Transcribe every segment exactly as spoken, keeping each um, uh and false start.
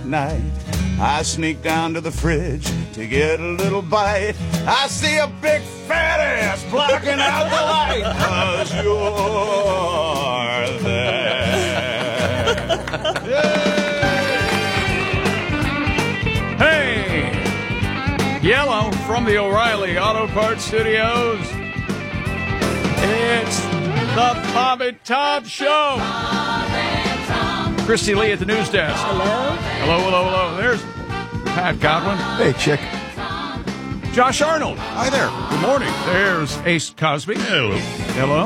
Night, I sneak down to the fridge to get a little bite. I see a big fat ass blocking out the light, 'cause you're there. Hey! Yellow from the O'Reilly Auto Parts Studios. It's the Bob and Tom Show. Christy Lee at the news desk. Hello. Hello, hello, hello. There's Pat Godwin. Hey, chick. Josh Arnold. Hi there. Good morning. There's Ace Cosby. Hello. Hello.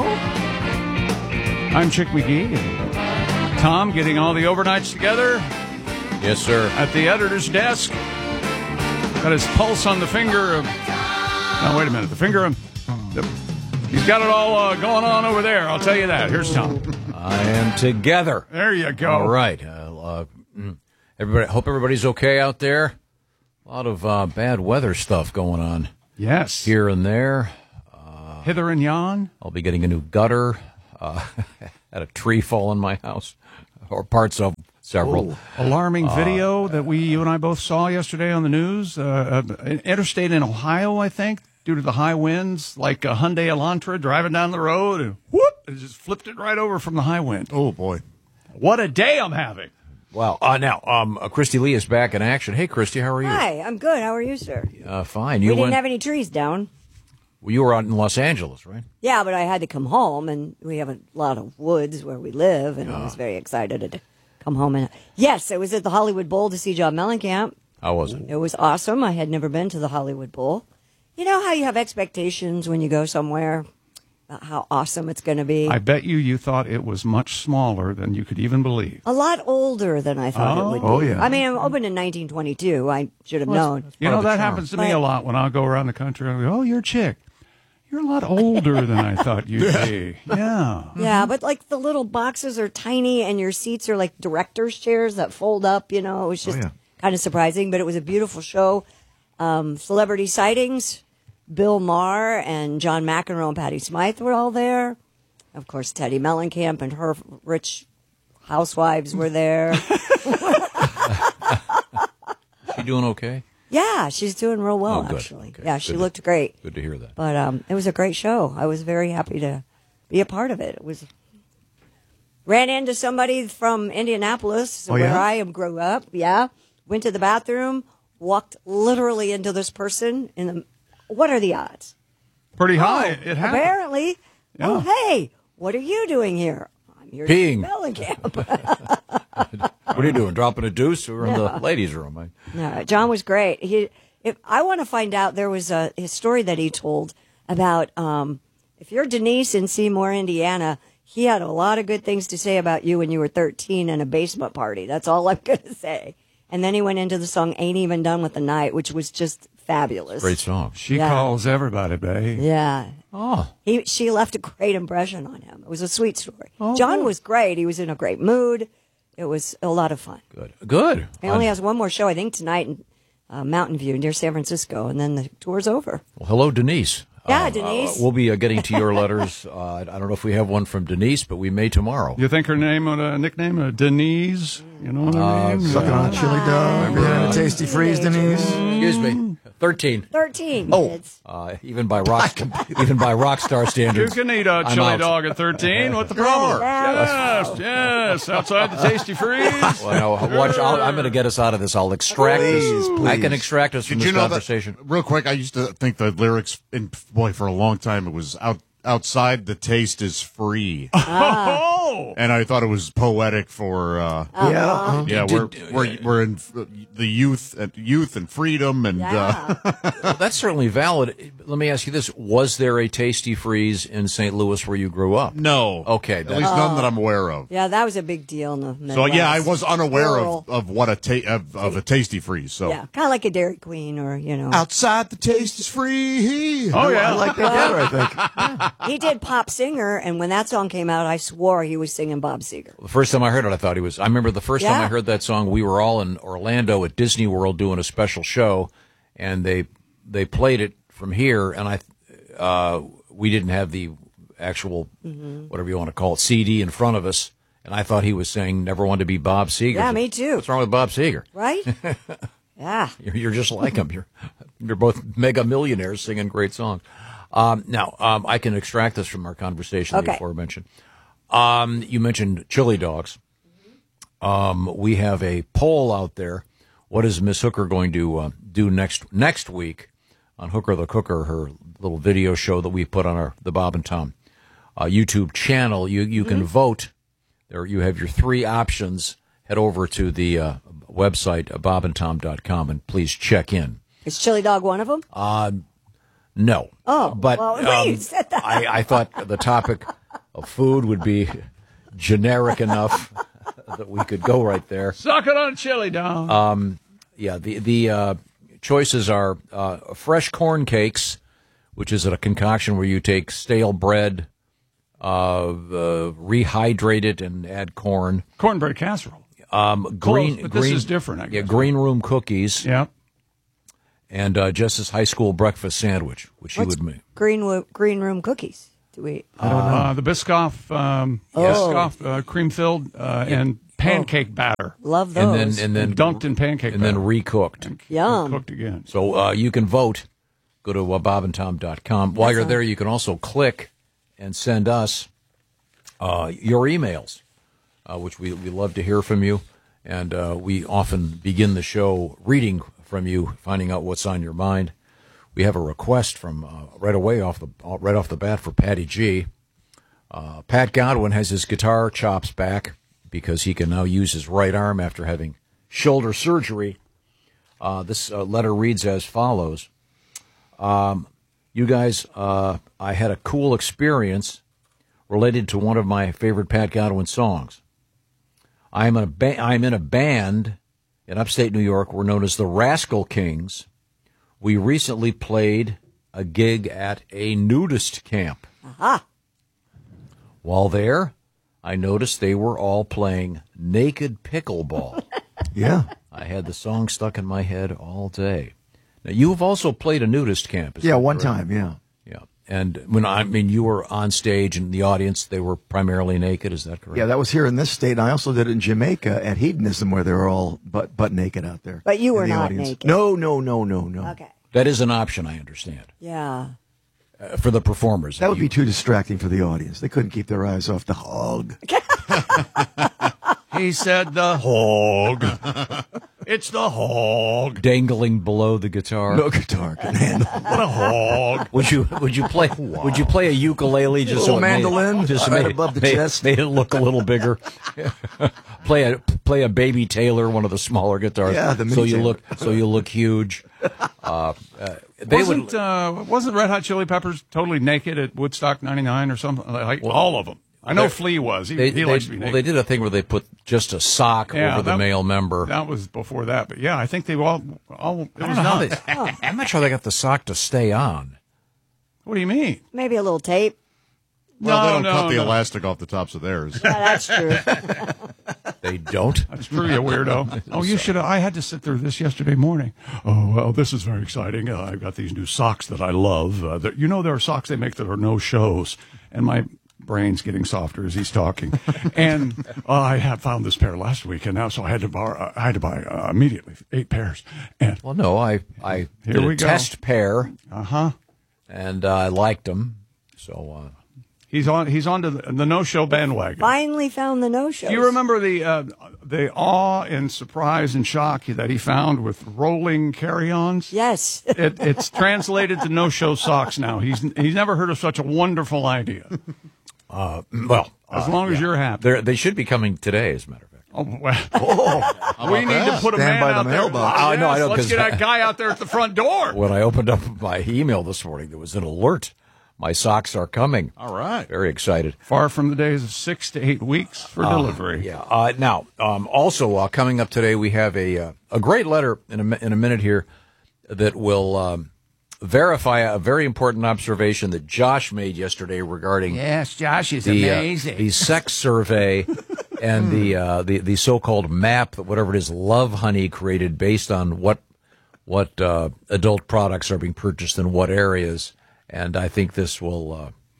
I'm Chick McGee. Tom getting all the overnights together Yes, sir. at the editor's desk. Got his pulse on the finger of... No, wait a minute. The finger of... The, he's got it all uh, going on over there. I'll tell you that. Here's Tom. I am together. There you go. All right. Uh, uh, everybody, hope everybody's okay out there. A lot of uh, bad weather stuff going on Yes. here and there. Hither and yon. I'll be getting a new gutter. Uh, had a tree fall in my house, or parts of several. Alarming Uh, video that we, you and I both saw yesterday on the news. Uh, uh, interstate in Ohio, I think, due to the high winds, like a Hyundai Elantra driving down the road, and whoop, it just flipped it right over from the high wind. Oh, boy. What a day I'm having. Wow. Uh, now, um, uh, Christy Lee is back in action. Hey, Christy, how are you? Hi, I'm good. How are you, sir? Uh, fine. We You didn't went. have any trees down. You were out in Los Angeles, right? Yeah, but I had to come home, and we have a lot of woods where we live, and I was very excited to come home. And yes, I was at the Hollywood Bowl to see John Mellencamp. How was it? It was awesome. I had never been to the Hollywood Bowl. You know how you have expectations when you go somewhere about how awesome it's going to be? I bet you you thought it was much smaller than you could even believe. A lot older than I thought Oh, it would be. oh, yeah. I mean, I opened in nineteen twenty-two. I should have known. You know, of the that charm. happens to me But- a lot when I go around the country. I go, oh, you're a chick. You're a lot older than I thought you'd be. Yeah. Yeah, but like the little boxes are tiny and your seats are like director's chairs that fold up, you know. It was just yeah. kind of surprising, but it was a beautiful show. Um, celebrity sightings. Bill Maher and John McEnroe and Patty Smythe were all there. Of course, Teddy Mellencamp and her rich housewives were there. She doing okay? Yeah, she's doing real well, Oh, good. actually. Okay. Yeah, she Good to- looked great. Good to hear that. But um, it was a great show. I was very happy to be a part of it. It was ran into somebody from Indianapolis, Oh, where yeah? I am grew up. Yeah, went to the bathroom, walked literally into this person. In the what are the odds? Pretty high. Oh, it happened. apparently. Yeah. Oh, hey, what are you doing here? I'm here Peeing. to Mellencamp. What are you doing? Dropping a deuce? We're in the ladies' room. I, No, John was great. He, if I want to find out, there was a his story that he told about um, if you're Denise in Seymour, Indiana. He had a lot of good things to say about you when you were thirteen in a basement party. That's all I'm going to say. And then he went into the song "Ain't Even Done with the Night," which was just fabulous. great song. She Yeah. calls everybody, babe. Yeah. Oh, He she left a great impression on him. It was a sweet story. Oh, John good. was great. He was in a great mood. It was a lot of fun. good. Good. He only has one more show, I think, tonight in uh, Mountain View near San Francisco, and then the tour's over. Well, hello, Denise. Yeah, Uh, Denise. uh, we'll be uh, getting to your letters. Uh, I don't know if we have one from Denise, but we may tomorrow. You think her name would a nickname, uh, Denise? You know what I mean? Sucking on a chili dog. Yeah, a tasty freeze, Denise. Excuse me. Thirteen. Thirteen Oh, kids. uh, even by rock, even by rock star You standards. can eat a I'm chili out. dog at thirteen. What's the problem? Yes, yes. Outside the Tasty Freeze. Well, no, watch. I'll, I'm going to get us out of this. I'll extract Please, this. I please. can extract us from Did this you know conversation. that? Real quick, I used to think the lyrics, in boy, for a long time, it was out outside the taste is free, Oh, and I thought it was poetic for. Uh, Yeah. yeah, we're we're we're in f- the youth, uh, youth and freedom, and uh, Yeah. Well, that's certainly valid. Let me ask you this: was there a Tasty Freeze in Saint Louis where you grew up? no, Okay, at that- least none that I'm aware of. Yeah, that was a big deal in the Midwest. So yeah, I was unaware Rural. of, of what a ta- of, of a tasty freeze. So Yeah, kind of like a Dairy Queen or, you know. outside the taste is free. oh yeah. I like that better, I think. He did Pop Singer, and when that song came out, I swore he was singing Bob Seger. The first time I heard it, I thought he was. I remember the first time Yeah. I heard that song. We were all in Orlando at Disney World doing a special show, and they they played it from here, and I uh, we didn't have the actual whatever you want to call it C D in front of us, And I thought he was saying never wanted to be Bob Seger. Yeah, me too. What's wrong with Bob Seger? Right? Yeah. You're, you're just like him. You're you're both mega millionaires singing great songs. Um, now, um, I can extract this from our conversation Okay. before mentioned. Um, you mentioned chili dogs. Um, we have a poll out there. What is Miss Hooker going to uh, do next next week on Hooker the Cooker, her little video show that we put on our the Bob and Tom uh, YouTube channel? You you can vote. There you have your three options. Head over to the uh, website uh, bob and tom dot com and please check in. Is chili dog one of them? Uh, no. Oh, but well, um, you said that. I, I thought the topic of food would be generic enough that we could go right there. Suck it on chili dog. Um, yeah, the the uh, choices are uh, fresh corn cakes, which is a concoction where you take stale bread, uh, uh, rehydrate it, and add corn. Cornbread casserole. Um, green, Close, but green, this is different, I guess. Yeah, green room cookies. Yeah. And uh, Jess's high school breakfast sandwich, which What's he would make. green wo- green room cookies? Do we? I don't know. Uh, the Biscoff, um, Oh. Biscoff uh, cream filled uh, and pancake batter. Love And those. then and then Dunked in pancake and batter. then recooked. And Yum. Cooked again. So uh, you can vote. Go to uh, bob and tom dot com. While you're there, you can also click and send us uh, your emails, uh, which we, we love to hear from you. And uh, we often begin the show reading from you, finding out what's on your mind. We have a request from uh, right away off the uh, right off the bat for Patty G. Uh, Pat Godwin has his guitar chops back because he can now use his right arm after having shoulder surgery. Uh, this uh, letter reads as follows. Um, you guys, uh, I had a cool experience related to one of my favorite Pat Godwin songs. I'm, a ba- I'm in a band in upstate New York. We're known as the Rascal Kings. We recently played a gig at a nudist camp. Aha. While there, I noticed they were all playing naked pickleball. Yeah. I had the song stuck in my head all day. Now, you've also played a nudist camp. Is Yeah, that one correct? time, yeah. Yeah. And when I mean, you were on stage and the audience, they were primarily naked. Is that correct? Yeah, that was here in this state. And I also did it in Jamaica at Hedonism where they were all butt, butt naked out there. But you in were the not audience. naked. No, no, no, no, no. Okay. That is an option, I understand, Yeah. uh, for the performers. That would You- be too distracting for the audience. They couldn't keep their eyes off the hog. He said the hog. It's the hog. dangling below the guitar. No guitar can handle. What a hog. Would you would you play Would you play a ukulele just so Little it made- mandolin, just right made, above the made, chest. made it look a little bigger? play a play a Baby Taylor, one of the smaller guitars. Yeah, the mini so you Taylor. look so you look huge. Uh, uh, they wasn't would. uh, wasn't Red Hot Chili Peppers totally naked at Woodstock ninety-nine or something? Like all of them. I know Flea was. He, They, he they, likes to be well, naked. they did a thing where they put just a sock Yeah, over the that- male member. That was before that, but yeah, I think they all all. It I was don't know how nuts. they, I'm not sure they got the sock to stay on. What do you mean? Maybe a little tape. Well, they No, don't no, cut the no. elastic off the tops of theirs. Yeah, that's true. They don't. That's true, you weirdo. Oh, you should have. I had to sit through this yesterday morning. Oh, well, this is very exciting. Uh, I've got these new socks that I love. Uh, that, you know, there are socks they make that are no shows. And my brain's getting softer as he's talking. And uh, I had found this pair last week, and now so I had to borrow. I had to buy uh, immediately eight pairs. And Well, no, I I Here did a we go. test pair uh huh. and uh, I liked them. So uh, He's on. He's on to the, the no-show bandwagon. Finally found the no-shows. Do you remember the uh, the awe and surprise and shock that he found with rolling carry-ons? Yes. It, it's translated to no-show socks now. He's he's never heard of such a wonderful idea. uh, well, As long as you're happy. they they should be coming today, as a matter of fact. Oh, well. we need to put a Stand man by the out there. mailbox. I know, I know, Let's 'cause- get that guy out there at the front door. When I opened up my email this morning, there was an alert. My socks are coming. All right. Very excited. Far from the days of six to eight weeks for delivery. Yeah. Uh, now, um, also uh, coming up today, we have a uh, a great letter in a, mi- in a minute here that will um, verify a very important observation that Josh made yesterday regarding Yes, Josh is the, uh, the sex survey and the, uh, the the so-called map that whatever it is, Love Honey created based on what what uh, adult products are being purchased in what areas. And I think this will uh,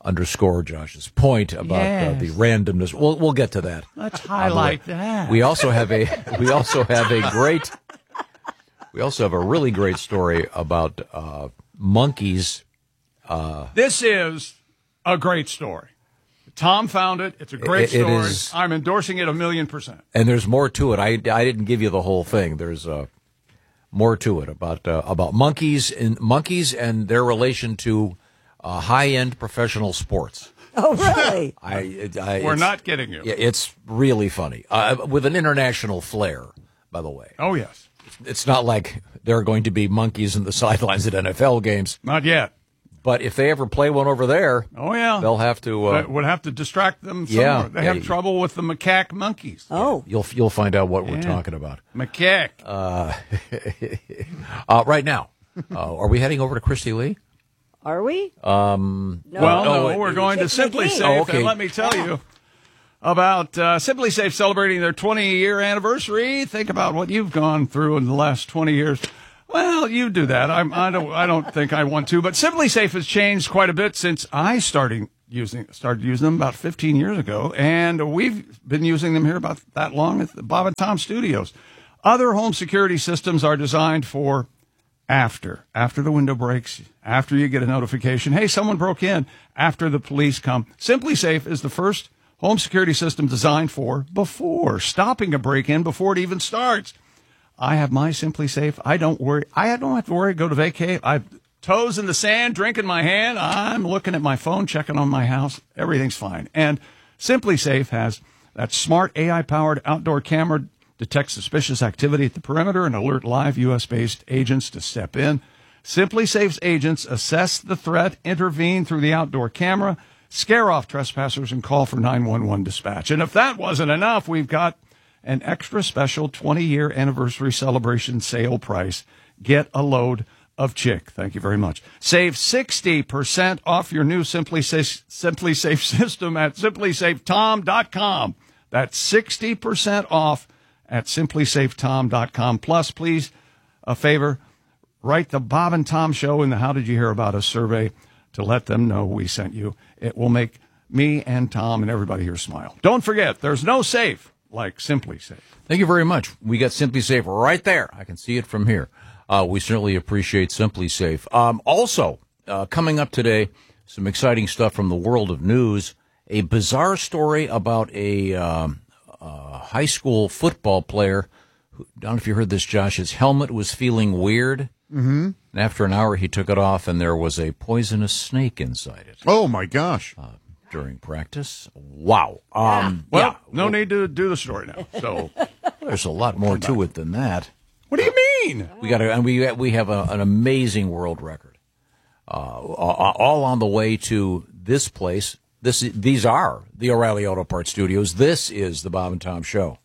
underscore Josh's point about Yes. uh, the randomness. We'll we'll get to that. Let's highlight that. We also have a we also have a great we also have a really great story about uh, monkeys. This is a great story. Tom found it. It's a great It- it story. is- I'm endorsing it a million percent. And there's more to it. I, I didn't give you the whole thing. There's uh, more to it about uh, about monkeys and monkeys and their relation to uh, high end professional sports. Oh, really? I, it- I We're it's- not kidding you. Yeah, it's really funny uh, with an international flair. By the way, Oh, yes. it's not like there are going to be monkeys in the sidelines at N F L games. Not yet. But if they ever play one over there, Oh, yeah. they'll have to. Uh, That would have to distract them Yeah. somewhere. They have Yeah. trouble with the macaque monkeys. Oh, you'll you'll find out what we're Yeah. talking about Macaque. uh, right now. Uh, are we heading over to Christy Lee? are we? Um, no. well, no, no, it- we're going to Chick Simply McGee. Safe. Oh, okay. And let me tell you about uh, Simply Safe celebrating their twenty-year anniversary. Think about what you've gone through in the last twenty years. Well, you do that. I'm, I don't. I don't think I want to. But Simply Safe has changed quite a bit since I started using started using them about fifteen years ago, and we've been using them here about that long at the Bob and Tom Studios. Other home security systems are designed for after after the window breaks, after you get a notification, hey, someone broke in, after the police come. Simply Safe is the first home security system designed for before, stopping a break-in before it even starts. I have my Simply Safe. I don't worry. I don't have to worry. Go to vacay. I toes in the sand, drink in my hand. I'm looking at my phone, checking on my house. Everything's fine. And Simply Safe has that smart A I-powered outdoor camera, detect suspicious activity at the perimeter and alert live U S-based agents to step in. Simply Safe's agents assess the threat, intervene through the outdoor camera, scare off trespassers, and call for nine one one dispatch. And if that wasn't enough, we've got an extra special twenty-year anniversary celebration sale price. Get a load of Chick. Thank you very much. Save sixty percent off your new Simply Safe, Simply Safe system at simply safe tom dot com. That's sixty percent off at simply safe tom dot com. Plus, please, a favor, write the Bob and Tom Show in the How Did You Hear About Us survey to let them know we sent you. It will make me and Tom and everybody here smile. Don't forget, there's no safe like Simply Safe. Thank you very much. We got Simply Safe right there. I can see it from here. Uh, we certainly appreciate Simply Safe. Um, also, uh, coming up today, some exciting stuff from the world of news. A bizarre story about a um, uh, high school football player. Who, I don't know if you heard this, Josh. His helmet was feeling weird. Mm-hmm. And after an hour, he took it off, and there was a poisonous snake inside it Oh my gosh! uh, during practice. Wow. Um, Well, yeah. no need to do the story now. So, There's a lot more to it than that. what do you mean? We got, and we we have a, an amazing world record, uh, all on the way to this place. This these are the O'Reilly Auto Parts Studios. This is the Bob and Tom Show.